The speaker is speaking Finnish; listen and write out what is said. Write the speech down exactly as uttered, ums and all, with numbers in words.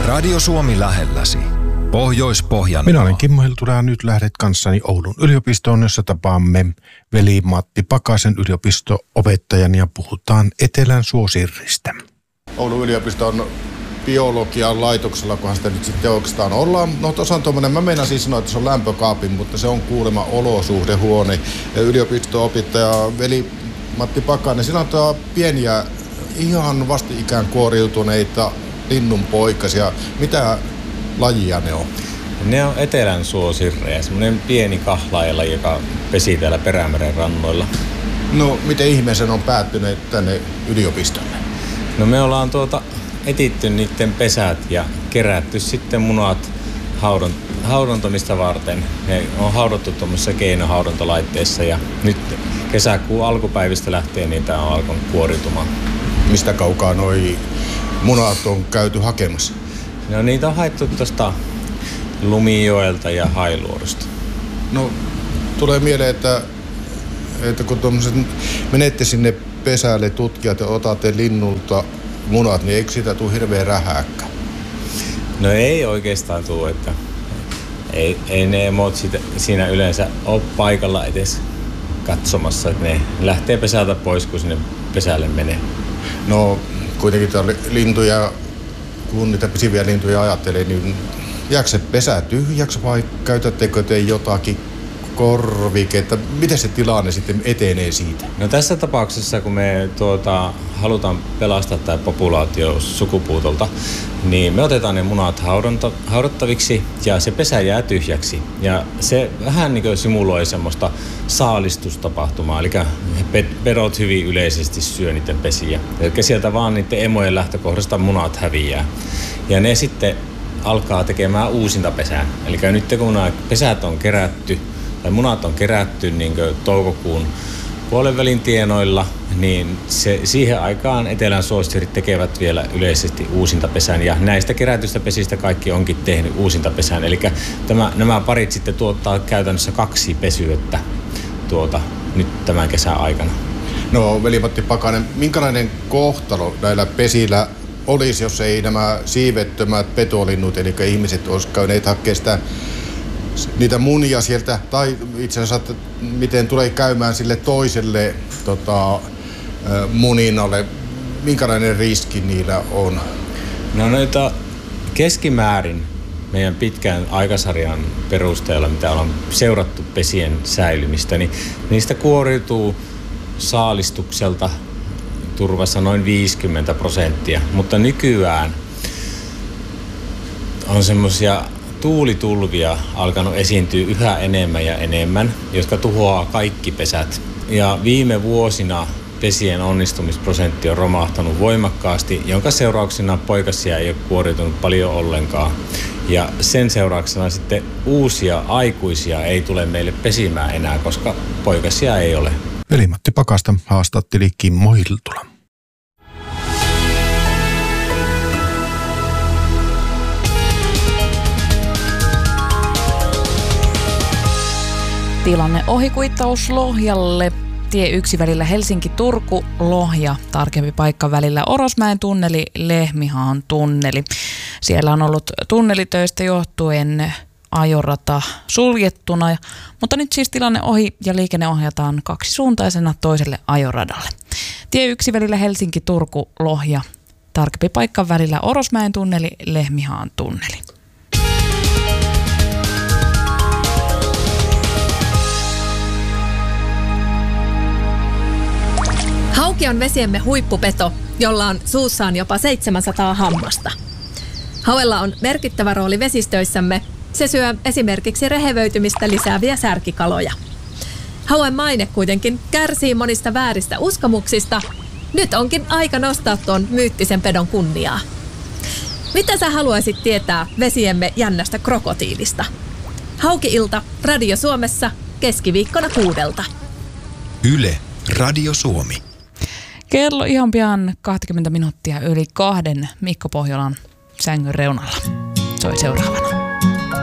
Radio Suomi lähelläsi. Pohjois-Pohjanmaa. Minä olen Kimmo Hiltunen ja nyt lähdet kanssani Oulun yliopistoon, jossa tapaamme veli Matti Pakasen yliopisto-opettajan ja puhutaan Etelän Suosirristä. Oulun yliopiston biologian laitoksella, kunhan sitä nyt sitten oikeastaan ollaan. No tuossa on tuommoinen, mä meinaan siis sanoa, että se on lämpökaapi, mutta se on kuulemma olosuhdehuone. Ja yliopisto-opettaja veli Matti Pakanen, sillä on tuo pieniä, ihan vastikään kuoriutuneita linnunpoikasia. Mitä lajia ne on? Ne on Etelän suosirrejä, semmoinen pieni kahlaajallaji, joka pesi täällä Perämeren rannoilla. No, miten ihmeesen on päättyneet tänne yliopistolle? No me ollaan tuota etitty niiden pesät ja kerätty sitten munat haudon, haudontamista varten. Ne on haudottu tuommoisessa keinohaudontolaitteessa ja nyt kesäkuun alkupäivistä lähtien niitä on alkanut kuoriutumaan. Mistä kaukaa noi munat on käyty hakemassa? No niitä on haettu tuosta Lumijoelta ja Hailuodosta. No tulee mieleen, että, että kun tuommoiset menette sinne pesälle tutkijat ja otatte linnulta munat, niin eikö siitä tule hirveän rähääkkä? No ei oikeastaan tule, että ei, ei ne emot siitä, siinä yleensä ole paikalla edes katsomassa, että ne lähtee pesältä pois, kun sinne pesälle menee. No kuitenkin täällä lintuja, kun niitä pesiviä lintuja ajattelee, niin jääkö se pesä tyhjäksi vai käytättekö te jotakin korviketta? Miten se tilanne sitten etenee siitä? No tässä tapauksessa, kun me tuota, halutaan pelastaa tämä populaatio sukupuutolta, niin me otetaan ne munat haudonta, haudottaviksi ja se pesä jää tyhjäksi. Ja se vähän niin kuin simuloi semmoista saalistustapahtumaa, eli pedot hyvin yleisesti syö niiden pesiä. Eli sieltä vaan niiden emojen lähtökohdasta munat häviää. Ja ne sitten alkaa tekemään uusinta pesää. Eli nyt kun nämä pesät on kerätty, tai munat on kerätty niin kuin toukokuun puolen välin tienoilla, niin se, siihen aikaan Etelän suosirit tekevät vielä yleisesti uusintapesän. Ja näistä kerätyistä pesistä kaikki onkin tehnyt uusintapesän. Eli tämä, nämä parit sitten tuottaa käytännössä kaksi pesyötä tuota, nyt tämän kesän aikana. No veli Matti Pakanen, minkälainen kohtalo näillä pesillä olisi, jos ei nämä siivettömät petolinnut, eli ihmiset olisi käyneet hakemaan sitä niitä munia sieltä, tai itse asiassa, että miten tulee käymään sille toiselle tota, muninalle, minkälainen riski niillä on? No noita keskimäärin meidän pitkän aikasarjan perusteella, mitä ollaan seurattu pesien säilymistä, niin niistä kuoriutuu saalistukselta turvassa noin viisikymmentä prosenttia, mutta nykyään on semmoisia tuulitulvia alkanut esiintyä yhä enemmän ja enemmän, jotka tuhoaa kaikki pesät. Ja viime vuosina pesien onnistumisprosentti on romahtanut voimakkaasti, jonka seurauksena poikasia ei ole kuoriutunut paljon ollenkaan. Ja sen seurauksena sitten uusia aikuisia ei tule meille pesimään enää, koska poikasia ei ole. Veli Matti Pakasta haastatteli Kimmo Hiltula. Tilanne ohikuittaus Lohjalle. Tie yksi välillä Helsinki-Turku, Lohja, tarkempi paikka välillä Orosmäen tunneli, Lehmihaan tunneli. Siellä on ollut tunnelitöistä johtuen ajorata suljettuna, mutta nyt siis tilanne ohi ja liikenne ohjataan kaksisuuntaisena toiselle ajoradalle. Tie yksi välillä Helsinki-Turku, Lohja, tarkempi paikka välillä Orosmäen tunneli, Lehmihaan tunneli. Hauki on vesiemme huippupeto, jolla on suussaan jopa seitsemänsataa hammasta. Hauella on merkittävä rooli vesistöissämme. Se syö esimerkiksi rehevöitymistä lisääviä särkikaloja. Hauen maine kuitenkin kärsii monista vääristä uskomuksista. Nyt onkin aika nostaa tuon myyttisen pedon kunniaa. Mitä sä haluaisit tietää vesiemme jännästä krokotiilista? Hauki-ilta Radio Suomessa keskiviikkona kuudelta. Yle Radio Suomi. Kello ihan pian kaksikymmentä minuuttia yli kahden Mikko Pohjolan sängyn reunalla. Soi seuraavana.